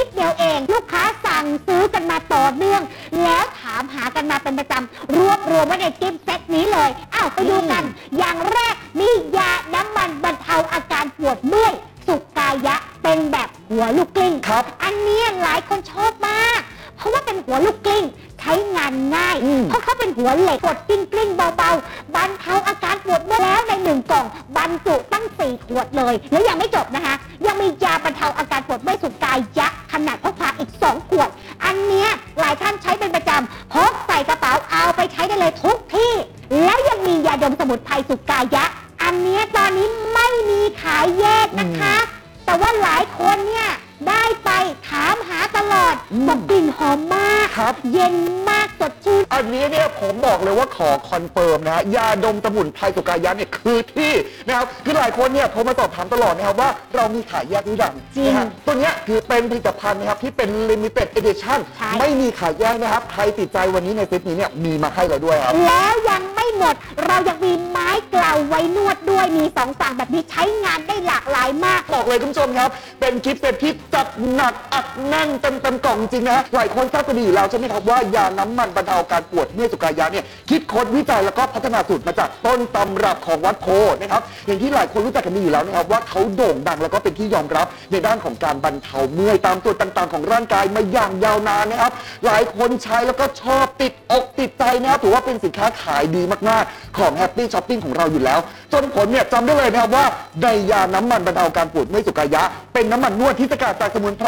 นิดเดียวเองลูกค้าสั่งซื้อกันมาต่อเนื่องแล้วถามหากันมาเป็นประจำรวบรวมไว้ในกิฟต์เซตนี้เลยไปดูกันอย่างแรกมียาน้ำมันบรรเทาอาการปวดเมื่อยสุกายะเป็นแบบหัวลูกกลิ้งครับอันนี้หลายคนชอบมากเพราะว่าเป็นหัวลูกกลิ้งใช้งานง่ายเพราะเขาเป็นหัวเหล็กกดกลิ้งเบาๆบรรเทาอาการปวดเมื่อยแล้วใน1กล่องบรรจุตั้ง4ขวดเลยแล้วยังไม่จบนะคะยังมียาบรรเทาอาการปวดเมื่อยสุกายะขนาดพกพาอีก2ขวดอันเนี้ยหลายท่านใช้เป็นประจำพกใส่กระเป๋าเอาไปใช้ได้เลยทุกที่แล้วยังมียาดมสมุนไพรสุกายะอันนี้ตอนนี้ไม่มีขายแยกนะคะแต่ว่าหลายคนเนี่ยได้ไปถามหาตลอดบอกกลิ่นหอมมากเย็นมากสดชื่นอันนี้เนี่ยผมบอกเลยว่าขอคอนเฟิร์มนะยาดมสมุนไพรสุกายะเนี่ยคือที่นะครับคือหลายคนเนี่ยโทรมาสอบถามตลอดนะครับว่าเรามีขายแยกหรือยังนะฮะตัวเนี้ยคือเป็นผลิตภัณฑ์นะครับที่เป็น limited edition ไม่มีขายแยกนะครับใครติดใจวันนี้ในเซตนี้เนี่ยมีมาให้เราด้วยครับแล้วยังไม่หมดเรายังมีไม้เกลาไว้นวดด้วยมี2ฝั่งแบบนี้ใช้งานได้หลากหลายมากบอกเลยคุณผู้ชมครับเป็นกิฟต์เซตที่จัดหนักอัดแน่นเต็มกล่องจริงนะหลายคนทราบกันดีอยู่แล้วใช่ไหมครับว่ายาน้ำมันบรรเทาการปวดเมื่อยสุกายะเนี่ยคิดค้นวิจัยแล้วก็พัฒนาสูตรมาจากต้นตำรับของวัดโพนะครับอย่างที่หลายคนรู้จักกันดีอยู่แล้วนะครับว่าเขาโด่งดังแล้วก็เป็นที่ยอมรับในด้านของการบรรเทาเมื่อยตามส่วนต่างๆของร่างกายมาอย่างยาวนานนะครับหลายคนใช้แล้วก็ชอบติดอกติดใจนะครับถือว่าเป็นสินค้าขายดีมากๆของ Happy Shopping ของเราอยู่แล้วจนผลเนี่ยจำได้เลยนะครับว่าในยาน้ำมันบรรเทาการปวดเมื่อยสุกายะเป็นน้ำมันนวดที่สกัดจากสมุนไพร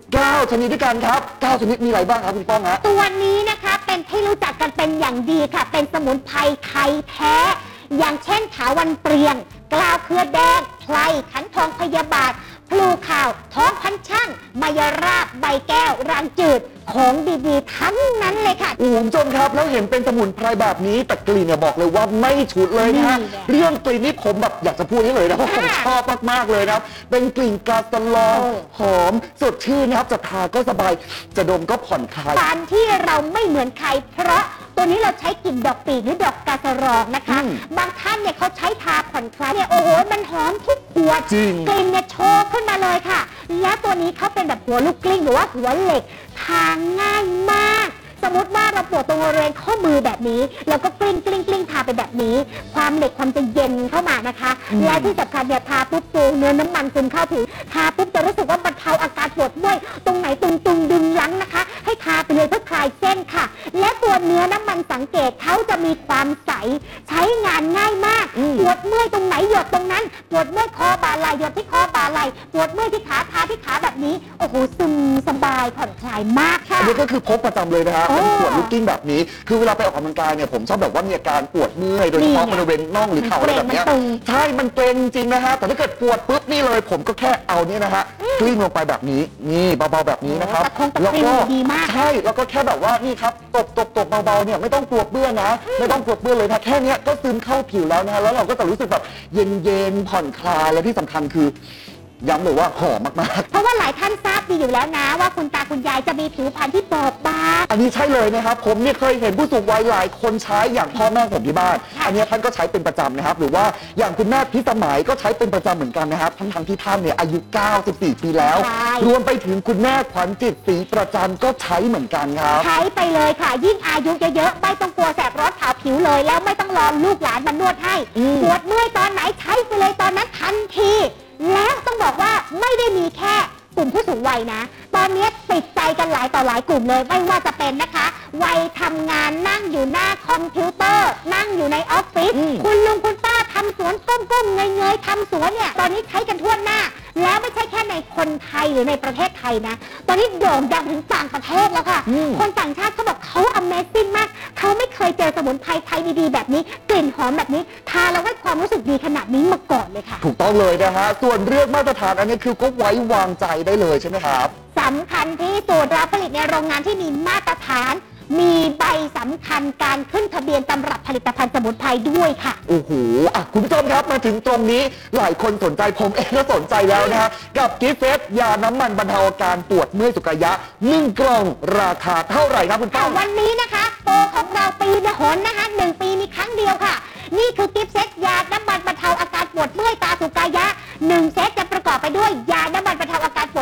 9 ชนิดด้วยกันครับ9 ชนิดมีอะไรบ้างครับคุณป้องฮะตัวนี้นะคะเป็นที่รู้จักกันเป็นอย่างดีค่ะเป็นสมุนไพรไทยแท้อย่างเช่นถาวันเปรียงกล้าวเครือแดงไพรขันทองพยาบาทพลูข่าวท้องพันช่างมายราบใบแก้วรางจืดของดีๆทั้งนั้นเลยค่ะคุณผู้ชมครับแล้วเห็นเป็นสมุนไพรแบบนี้แต่กลิ่นเนี่ยบอกเลยว่าไม่ฉุดเลยนะฮะเรื่องกลิ่นนี่ผมแบบอยากจะพูดให้เลยนะเพราะผมชอบมากๆเลยนะครับเป็นกลิ่นกาสลองหอมสดชื่นนะครับจะทาก็สบายจะดมก็ผ่อนคลายการที่เราไม่เหมือนใครเพราะตัวนี้เราใช้กลิ่นดอกปีกหรือดอกกาสรองนะคะบางท่านเนี่ยเขาใช้ทาผ่อนคลายเนี่ยโอ้โหมันหอมทุกขวดกลิ่นเนี่ยโชว์ขึ้นมาเลยค่ะและตัวนี้เขาเป็นแบบหัวลูกกลิ้งหรือว่าหัวเหล็กทาง่ายมากสมมติว่าเราปวดตรงบริเวณข้อมือแบบนี้เราก็กลิ้งทาไปแบบนี้ความเหล็กความจะเย็นเข้ามานะคะและที่สำคัญเนี่ยทาปุ๊บตัวเนื้อน้ำมันซึมเข้าผิวทาปุ๊บจะรู้สึกว่าบรรเทาอาการปวดเมื่อยตรงไหนตุงดึงลังนะคะให้ทาไปเลยเพื่อคลายเส้นค่ะและตัวเนื้อน้ำมันสังเกตเขาจะมีความใสใช้งานง่ายมากปวดเมื่อยตรงไหนหยดตรงนั้นปวดเมื่อยคอบ่าไหล่หยดที่คอบ่าไหล่ปวดเมื่อยที่ขาทาที่ขาแบบนี้โอ้โหซึมสบายผ่อนคลายมากค่ะอันนี้ก็คือพกประจำเลยนะฮะเป็นขวดลูกกิ้งแบบนี้คือเวลาไปออกกำลังกายเนี่ยผมชอบแบบว่ามีอาการปวดเมื่อยโดยเฉพาะบริเวณน่องหรือเข่าอะไรแบบนี้ใช่มันเกร็งจริงนะฮะแต่ถ้าเกิดปวดปุ๊บนี่เลยผมก็แค่เอาเนี่ยนะฮะกลิ้งลงไปแบบนี้นี่เบาๆแบบนี้นะครับแล้วก็ใช่แล้วก็แค่แบบว่านี่ครับตบเบาๆเนี่ยไม่ต้องกลัวเปื้อนนะไม่ต้องกลัวเปื้อนเลยนะแค่นี้ก็ซึมเข้าผิวแล้วนะฮะแล้วเราก็จะรู้สึกแบบเย็นๆผ่อนคลายและที่สำคัญคือย้ำเลยว่าหอมมากๆเพราะว่าหลายท่านทราบดีอยู่แล้วนะว่าคุณตาคุณยายจะมีผิวพรรณที่บอบบางอันนี้ใช่เลยนะครับผมเนี่ยเคยเห็นผู้สูงวัยหลายคนใช้อย่างพ่อแม่ผมที่บ้านอันนี้ท่านก็ใช้เป็นประจำนะครับหรือว่าอย่างคุณแม่พิสมัยก็ใช้เป็นประจำเหมือนกันนะครับทั้งที่ท่านเนี่ยอายุ94 ปีแล้วรวมไปถึงคุณแม่ขวัญจิตศรีประจันก็ใช้เหมือนกันครับใช้ไปเลยค่ะยิ่งอายุเยอะๆไม่ต้องกลัวแสบร้อนเผาผิวเลยแล้วไม่ต้องรอลูกหลานมานวดให้ปวดเมื่อยตอนไหนใช้ไปเลยตอนนั้นทันทีแล้วต้องบอกว่าไม่ได้มีแค่กลุ่มผู้สูงวัยนะตอนนี้ติดใจกันหลายต่อหลายกลุ่มเลยไม่ว่าจะเป็นนะคะวัยทำงานนั่งอยู่หน้าคอมพิวเตอร์นั่งอยู่ในออฟฟิศคุณลุงคุณป้าทำสวนก้มๆเงยๆทำสวนเนี่ยตอนนี้ใช้กันทั่วหน้าแล้วไม่ใช่แค่ในคนไทยหรือในประเทศไทยนะตอนนี้โด่งดังถึงต่างประเทศแล้วค่ะคนต่างชาติเขาบอกเขา Amazing มากเขาไม่เคยเจอสมุนไพรไทยดีๆแบบนี้กลิ่นหอมแบบนี้ทาแล้วให้ความรู้สึกดีขนาดนี้มาก่อนเลยค่ะถูกต้องเลยนะฮะส่วนเรื่องมาตรฐานอันนี้คือก็ไว้วางใจได้เลยใช่ไหมครับสำคัญที่สุดเราผลิตในโรงงานที่มีมาตรฐานมีใบสำคัญการขึ้นทะเบียนตำรับผลิตภัณฑ์สมุนไพรด้วยค่ะโอ้โหคุณผู้ชมครับมาถึงตรงนี้หลายคนสนใจผมเองก็สนใจแล้วนะฮะกับกิฟต์เซตยาน้ำมันบรรเทาอาการปวดเมื่อยสุกายะ1 กล่องราคาเท่าไหร่ครับคุณป้าวันนี้นะคะโปรของเราปีละหนนะคะ1 ปีมีครั้งเดียวค่ะนี่คือกิฟต์เซตยาน้ำมันบรรเทาอาการปวดเมื่อยตาสุกายะ1 เซตจะประกอบไปด้วยยาน้ำมันบรรเทาอาการ